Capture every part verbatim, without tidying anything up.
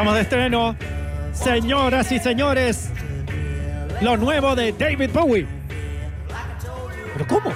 Estamos de estreno, señoras y señores, lo nuevo de David Bowie. ¿Pero cómo?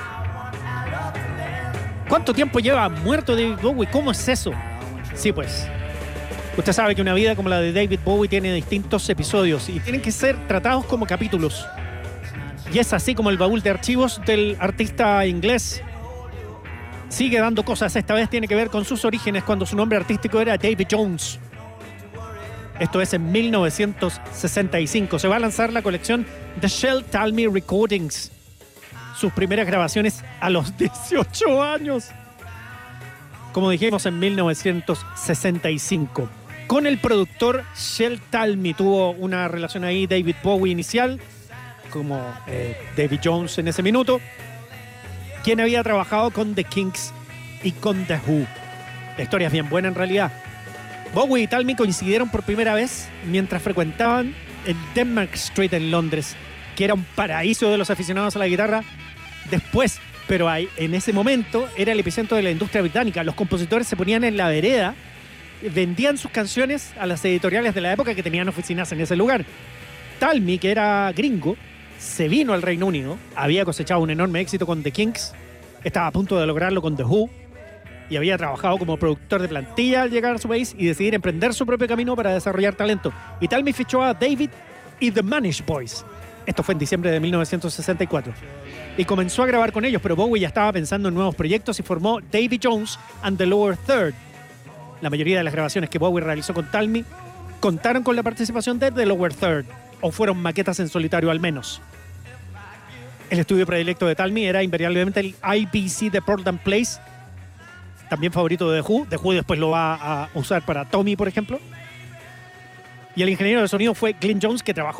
¿Cuánto tiempo lleva muerto David Bowie? ¿Cómo es eso? Sí, pues, usted sabe que una vida como la de David Bowie tiene distintos episodios y tienen que ser tratados como capítulos. Y es así como el baúl de archivos del artista inglés sigue dando cosas. Esta vez tiene que ver con sus orígenes, cuando su nombre artístico era David Jones. Esto es en mil novecientos sesenta y cinco. Se va a lanzar la colección The Shel Talmy Recordings. Sus primeras grabaciones a los dieciocho años. Como dijimos, en mil novecientos sesenta y cinco. Con el productor Shel Talmy tuvo una relación ahí David Bowie inicial, como eh, David Jones en ese minuto, quien había trabajado con The Kinks y con The Who. La historia es bien buena en realidad. Bowie y Talmy coincidieron por primera vez mientras frecuentaban el Denmark Street en Londres, que era un paraíso de los aficionados a la guitarra. Después, pero ahí, en ese momento, era el epicentro de la industria británica. Los compositores se ponían en la vereda, vendían sus canciones a las editoriales de la época que tenían oficinas en ese lugar. Talmy, que era gringo, se vino al Reino Unido, había cosechado un enorme éxito con The Kinks, estaba a punto de lograrlo con The Who, y había trabajado como productor de plantilla al llegar a su país y decidir emprender su propio camino para desarrollar talento. Y Talmy fichó a David y The Manish Boys. Esto fue en diciembre de mil novecientos sesenta y cuatro. Y comenzó a grabar con ellos, pero Bowie ya estaba pensando en nuevos proyectos y formó Davy Jones and the Lower Third. La mayoría de las grabaciones que Bowie realizó con Talmy contaron con la participación de The Lower Third, o fueron maquetas en solitario al menos. El estudio predilecto de Talmy era invariablemente el I B C de Portland Place, también favorito de The Who. The Who después lo va a usar para Tommy, por ejemplo. Y el ingeniero de sonido fue Glyn Jones, que trabajó